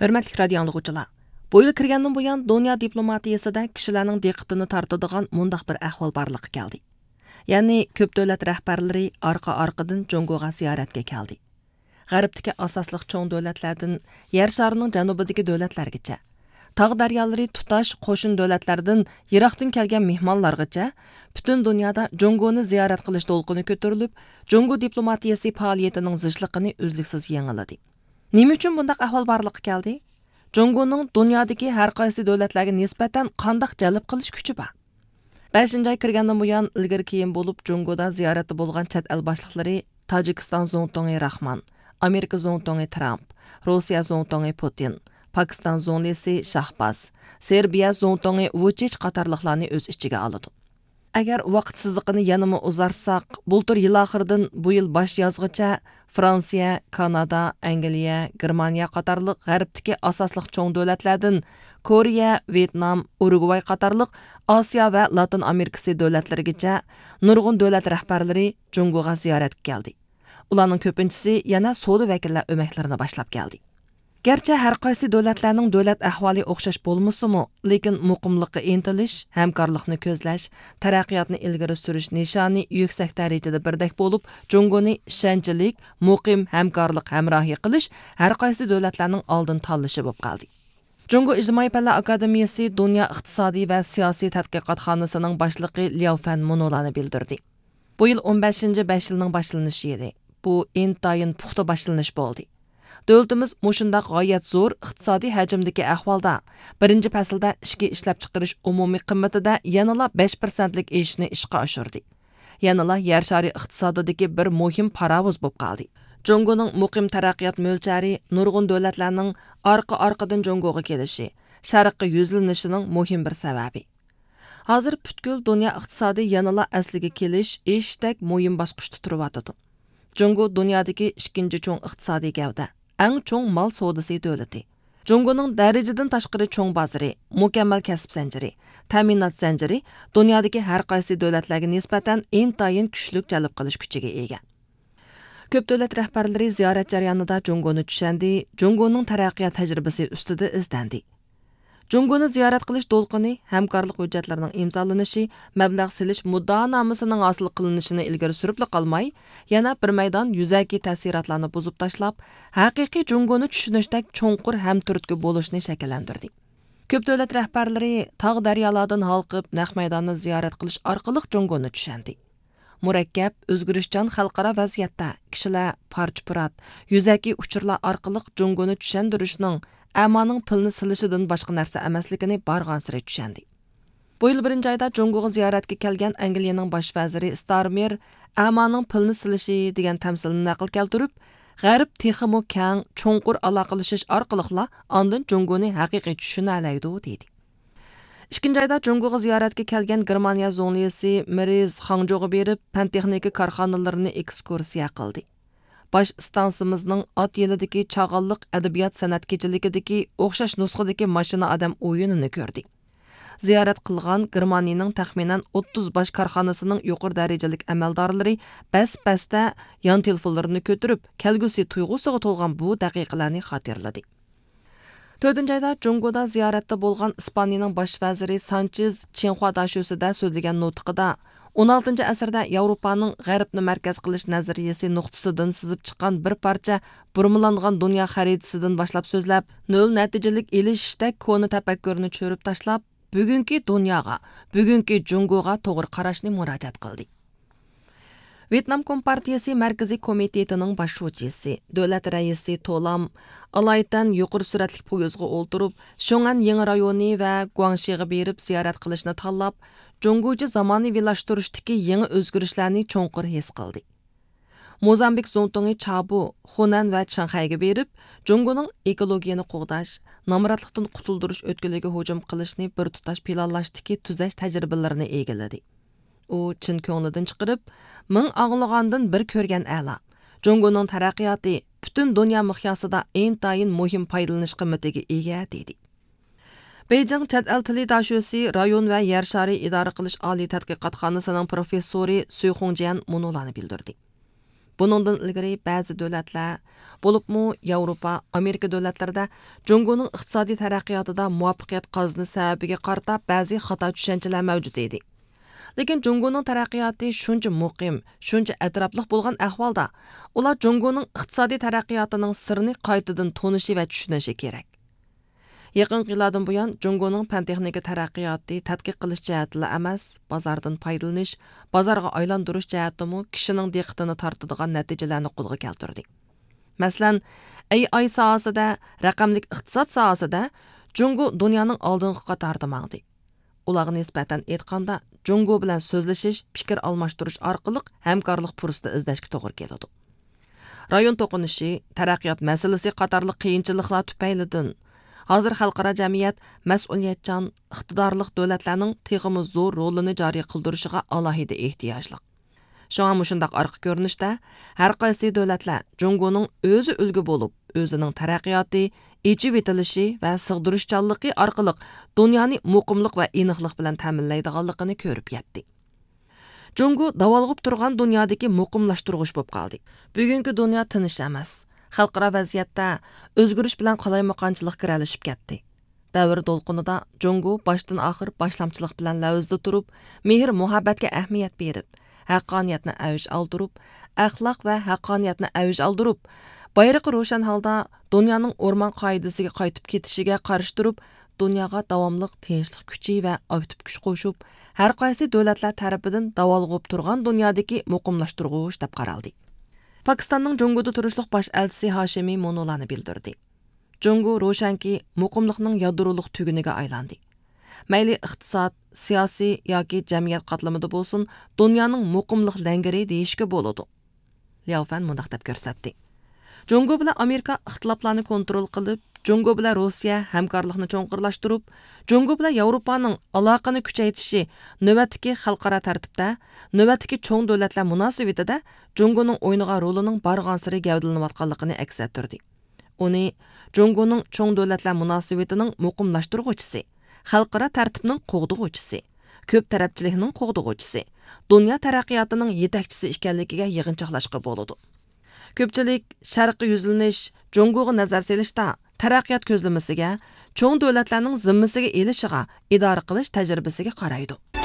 Hörmətli radio anlıqçılar. Bu yıl kirgandan buyan dünya diplomatiyasida kishilarning diqqatini tortadigan mundaq bir ahvol barliqqa keldi. Ya'ni ko'p davlat rahbarlari orqa-orqadan Jongoga ziyoratga keldi. G'arbdagi asosliq cho'ng davlatlardan yer sharining janubidagi davlatlargacha, tog' daryolari tutash qo'shin davlatlardan yiroqdan kelgan mehmonlargacha butun dunyoda Jongoni ziyorat qilish to'lqini ko'tarilib, Jongo diplomatiyasi faoliyatining zishliqini uzluksiz yangiladi. Nima uchun bundaq ahvol barliqqa keldi? Jongoning dunyodagi har qaysi davlatlarga nisbatan qandoq jalb qilish kuchi bor? 5-oy kirgandan buyon ilgari keyin bo'lib Jongoda ziyoratda bo'lgan chet el boshliqlari Tojikiston zo'ntongi Rahmon, Amerika zo'ntongi Trump, Rossiya zo'ntongi Putin, Pokiston zo'nlisi Shahbaz, Serbiya zo'ntongi Vučić qatorliqlarni o'z ichiga oladi. Agar vaqtsizligini yanama uzarsak, bultur yil oxiridan bu yil bosh yozgacha Fransiya, Kanada, Angliya, Germaniya qatorliq g'arbdagi asosliq cho'ng davlatlardan Koreya, Vyetnam, Urugvay qatorliq Osiyo va Latin Amerikasi davlatlarigacha nurg'un davlat rahbarlari Jongoga ziyoratga keldi. Ularning ko'pinchisi yana savdo vakillar o'maklarini boshlab keldi. Gerçi har qaysi davlatlarning davlat ahvoli o'xshash bo'lmasa-mu, lekin muqimlikqa intilish, hamkorlikni ko'zlash, taraqqiyotni ilgari surish nishoni yuksak darajada birdek bo'lib, Jongoni ishonchlik, muqim hamkorlik hamrohi qilish har qaysi davlatlarning oldin tanlashi bo'lib qoldi. Jongo ijtimoiy fanlar akademiyasi dunyo iqtisodiy va siyosiy tadqiqot xonasining boshlig'i Liao Fan Monolani bildirdi. Bu yil 15-5 yilning boshlanishi edi. Bu intayin puxta boshlanish bo'ldi. Dövlətimiz mushundaq g'oyat zo'r iqtisodiy hajmdagi ahvolda birinchi faslda ishga ishlab chiqarish umumiy qimmatida yanala 5%lik ishni ishga oshirdi. Yanala yer shari iqtisodidagi bir muhim paravuz bo'lib qoldi. Jongoning muqim taraqqiyot mo'ljari nurg'un davlatlarning orqa-orqadan Jongoga kelishi, sharqqa yuzlanishining muhim bir sababi. Hozir butkul dunyo iqtisodi yanala asliga kelish ishdek muhim bosqichda turyapti. Jongo dunyodagi ikkinchi cho'ng iqtisodiy gavda. Eng cho'ng mal savdosi davlati. Jongoning darajadan tashqari cho'ng bozori, mukammal kasb zanjiri, ta'minot zanjiri dunyodagi har qaysi davlatlarga nisbatan intayin kuchli jalb qilish kuchiga ega. Ko'p davlat rahbarlari ziyorat jarayonida Jongoni tushandi, Jongoning taraqqiyot tajribasi ustida izdandi. Jongoni ziyorat qilish to'lqini hamkorlik hujjatlarining imzolanishi, mablag' silish muddanomasining hosil qilinishini ilgari surib qolmay, yana bir maydon yuzaki ta'sirotlarni buzib tashlab, haqiqiy Jongoni tushunishdak cho'nqur ham turtki bo'lishni shakllantirdi. Ko'p davlat rahbarlari tog' daryolardan halqib, naq maydonni ziyorat qilish orqali Jongoni tushandi. Murakkab, o'zgarishchan xalqaro vaziyatda kishilar parch-purat, yuzaki uchurlar orqali Jongoni tushuntirishning Amaning pulni silishidan boshqa narsa emasligini bargan sira tushandi. Bu yil 1-oyda Jongoga ziyoratga kelgan Angliyaning bosh vaziri Starmer Amaning pulni silishi degan tamsilni naql keltirib, g'arb texmo kang, cho'nqur aloqalashish orqali ondan Jongoni haqiqiy tushuna oladi dedi. 2-oyda Jongoga ziyoratga kelgan Germaniya zo'nlisi Meriz Hangzhouga berib, fan texnika korxonalarini ekskursiya qildi. Baş stansimizning at yilidagi chag'alliq adabiyot san'at kechiligidagi o'xshash nusxadagi mashina odam o'yinini ko'rdi. Ziyorat qilgan Germaniyaning taxminan 30 bosh korxonasining yuqori darajalik amaldorlari bas-basda yon telefonlarini ko'tarib, kelgusi tuyg'usiga to'lgan bu daqiqalarni xotirladi. 4-oyda Jongoda ziyoratda bo'lgan Ispaniyaning bosh vaziri Sanchez Chinhua dashusida so'zlagan nutqida 16 asrda Yevropaning g'arbni markaz qilish nazariyasi nuqtasidan sizib chiqqan bir parcha burmalangan dunyo xaritasidan boshlab so'zlab, nol natijalik elishda koni tafakkurni cho'rib tashlab, bugungi dunyoga, bugungi Jongoga to'g'ri qarashni murojaat qildi. Vyetnam Kompartiyasi Markaziy komitetining boshlovchisi, davlat raisi Tolam Alaydan yuqori suratli poyezdga o'ltirib, Shongan yangi rayoni va Guangxiga berib ziyorat qilishni tanlab, Jongochi zamonaviylashtirish yangi o'zgarishlarni cho'nqur his qildi. Mozambik zo'ntongi Chabu, Hunan va Shanxayga berib, Jongoning ekologiyani qo'g'dash, nomratlikdan qutuldirish o'tkiliga hujum qilishni bir tutash planlashdagi tuzash tajribalarini egalladi. U chin ko'nglidan chiqarib, ming og'ilgandan bir ko'rgan a'lo. Jongoning taraqqiyoti butun dunyo miqyosida intayin muhim foydalanish qimmatiga ega dedi. Beijing chet el tili dashusi rayon va yer shari idora qilish oliy tadqiqot xonasining professori Sui Hongjian Monolani bildirdi. Buningdan ilgari ba'zi davlatlar, bo'libmi Yevropa, Amerika davlatlarida Jungoning iqtisodiy taraqqiyotida muvaffaqiyat qozoni sababiga qarata ba'zi xato tushunchalar mavjud edi. Lekin Jungoning taraqqiyoti shuncha muqim, shuncha atrofliq bo'lgan ahvolda, ular Jungoning iqtisodiy taraqqiyotining sirini qaytadan tonishi va tushunishi kerak. Yaqin yillardan buyon Jungoning fan-texnika taraqqiyoti tadqiq qilish jihatida emas, bozordan foydalanish, bozorga aylantirish jihatida kishining diqqatini tortadigan natijalarni qo'lga keltirdi. Masalan, AI sohasida, raqamlik iqtisod sohasida Jungo dunyoning oldingi qatorida mangdi. Ularga nisbatan aytganda, Jungo bilan so'zlashish, fikr almashtirish orqali hamkorlik fursati izlashga to'g'ri keladi. Rayon to'qinishi, taraqqiyot masalasi qatorli qiyinchiliklar tufaylidan hozir xalqaro jamiyat mas'uliyatchan, iqtidorli davlatlarning texmi zo'r rolini joriy qildirishiga alohida ehtiyojli. Shunga mushundaq orqa ko'rinishda har qaysi davlatlar Jungoning o'zi ulgu bo'lib, o'zining taraqqiyoti, echib etilishi va sig'dirishchanligi orqali dunyoni muqimlik va aniqlik bilan ta'minlaydiganligini ko'rib yetdi. Jungo davolg'ib turgan dunyodagi muqimlashtirg'ish bo'lib qoldi. Bugungi dunyo tinish emas. Xalqaro vaziyatda o'zgarish bilan qalaymaqonchilik kiralashib ketdi. Davr to'lqinida Jungo boshdan oxir boshlamchilik bilan lavzda turib, mehr muhabbatga ahamiyat berib, haqqoniyatni avj oldirib, axloq va haqqoniyatni avj oldirib, bayrog'i ro'shan holda dunyoning o'rmon qoidasiga qaytib ketishiga qarshi turib, dunyoga davomliq tinchlik kuchi va aktiv kuch qo'shib, har qaysi davlatlar tarafidan davolg'ib turgan dunyodagi muqimlashtirg'ish deb qaraldi. Pakistanning Jungoda turishliq bosh elchisi Hashimi Monolani bildirdi. Jungo ro'shanki muqimlikning yadroliq tuguniga aylandi. Mayli iqtisod, siyosiy yoki jamiyat qatlamida bo'lsin, dunyoning muqimlik langari deyishga bo'ladi. Liao Fan mundaq deb ko'rsatdi. Jungo bilan Amerika ixtiloflarni kontrol qilib, Jungo bilan Rossiya hamkorlikni cho'nqirlashtirib, Jungo bilan Yevropaning aloqani kuchaytirishi navbatdagi xalqaro tartibda, navbatdagi cho'ng davlatlar munosabatida Jungoning o'ynagan rolining barg'ansiri gavdalanayotganligini aks ettirdi. Uni Jungoning cho'ng davlatlar munosabatining muqimlashtiruvchisi, xalqaro tartibning qo'g'dug'uvchisi, ko'p tarafchilikning qo'g'dug'uvchisi, dunyo taraqqiyotining yetakchisi ekanligiga yig'inchoqlashga bo'ladi. Ko'pchilik sharqqa yuzlanish, Jungoga nazar selishda taraqqiyot ko'zlamasiga, cho'ng davlatlarning zimmasiga elishiga, idora qilish tajribasiga qaraydi.